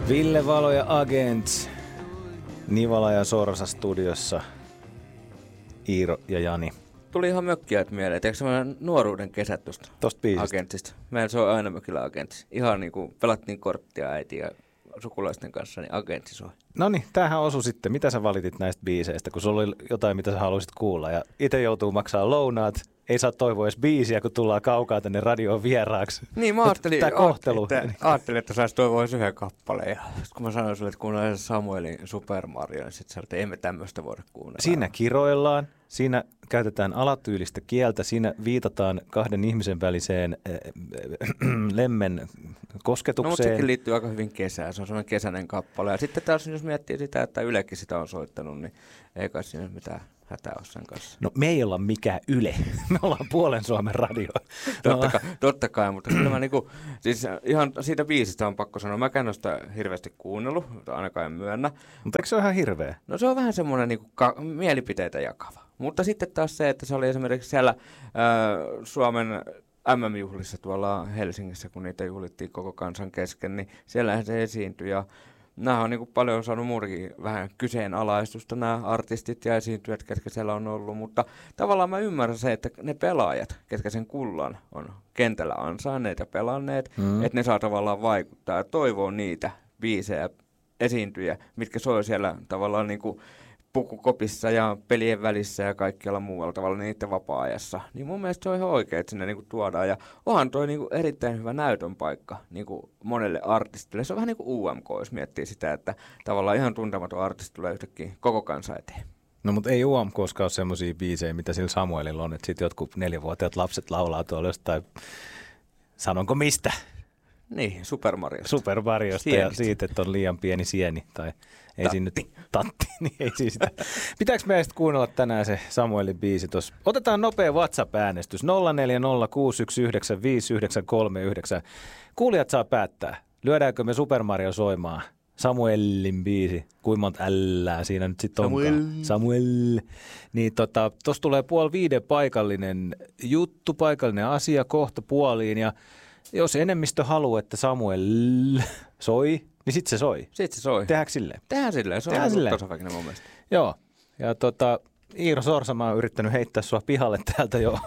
Ville Valo ja Agents, Nivala ja Sorsa studiossa, Iiro ja Jani. Tuli ihan mökkiäät mieleen. Tiedätkö semmoinen nuoruuden kesät tuosta Agentsista? Meillä se on aina mökillä Agentsi. Ihan niin kuin pelattiin korttia äiti ja sukulaisten kanssa, niin Agentsi soi. Noniin, tämähän osui sitten. Mitä sä valitit näistä biiseistä, kun sulla oli jotain, mitä sä haluaisit kuulla? Ja itse joutuu maksaa lounaat. Ei saa toivoa edes biisiä, kun tullaan kaukaa tänne radioon vieraaksi. Niin, mä ajattelin, että saisi toivoa yhden kappaleen. Ja kun mä sanoin sulle, että kuunnellaan Samuelin Super Mario, niin sitten sanoin, että emme tämmöistä voida kuunnella. Siinä kiroillaan, siinä käytetään alatyylistä kieltä, siinä viitataan kahden ihmisen väliseen lemmen kosketukseen. No, mutta sekin liittyy aika hyvin kesään. Se on sellainen kesäinen kappale. Ja sitten taas, jos miettii sitä, että Ylekin sitä on soittanut, niin ei kai siinä mitään hätää ole sen kanssa. No me ei olla mikään Yle. Me ollaan puolen Suomen radio. Totta kai, mutta kyllä mä niinku, siis ihan siitä biisistä on pakko sanoa. Mä en ole sitä hirveästi kuunnellut, ainakaan en myönnä. Mutta eikö se ole ihan hirveä? No se on vähän semmoinen niinku mielipiteitä jakava. Mutta sitten taas se, että se oli esimerkiksi siellä Suomen MM-juhlissa tuolla Helsingissä, kun niitä juhlittiin koko kansan kesken, niin siellähän se esiintyi ja nämä on niin paljon saanut muutakin vähän kyseenalaistusta, nämä artistit ja esiintyjät, ketkä siellä on ollut, mutta tavallaan mä ymmärrän se, että ne pelaajat, ketkä sen kullan on kentällä ansainneet ja pelanneet, että ne saa tavallaan vaikuttaa ja toivoo niitä biisejä, esiintyjä, mitkä soi siellä tavallaan niin kuin pukukopissa ja pelien välissä ja kaikkialla muualla tavalla niiden vapaa-ajassa. Niin mun mielestä se on ihan oikein, että sinne niinku tuodaan. Ja onhan toi niinku erittäin hyvä näytön paikka niinku monelle artistille. Se on vähän niin kuin UMK, jos miettii sitä, että tavallaan ihan tuntematon artisti tulee yhtäkkiä koko kansa eteen. No mutta ei UMK:ska ole semmosia biisejä, mitä sillä Samuelilla on, että sit jotkut 4-vuotiaat lapset laulaa tuolla jostain, sanonko mistä? Niin, Super Mariosta. Super Mariosta ja siitä, että on liian pieni sieni tai ei siinä nyt tatti, niin ei siis sitä. Pitääkö meistä kuunnella tänään se Samuelin biisi tuossa? Otetaan nopea WhatsApp-äänestys 0406195939. Kuulijat saa päättää, lyödäänkö me Super Mario soimaan Samuelin biisi, kuinka monta ällää siinä nyt sitten onkaan. Samuel. Niin tuossa tulee 4:30 paikallinen juttu, paikallinen asia kohta puoliin ja jos enemmistö haluaa, että Samuel soi, niin sitten se soi. Sitten se soi. Tehdäänkö silleen? Tehdään silleen, se on tasaväkinen mun mielestä. Joo, ja Iiro Sorsa, mä oon yrittänyt heittää sua pihalle täältä jo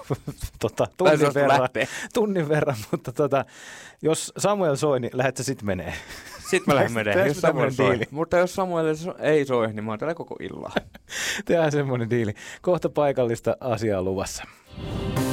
tunnin verran, mutta jos Samuel soi, niin lähdet sä sit menee. Sitten mä lähden menee, jos Samuel soi. Mutta jos Samuel ei soi, niin mä oon täällä koko illan. Tehdään semmoinen diili. Kohta paikallista asiaa luvassa.